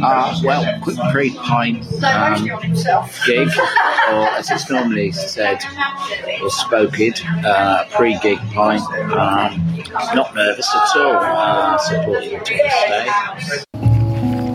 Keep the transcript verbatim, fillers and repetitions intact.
Uh, well, quick pre-pint um, gig, or as it's normally said or spoken, uh, pre-gig pint. Um, not nervous at all. Uh, supporting to this day.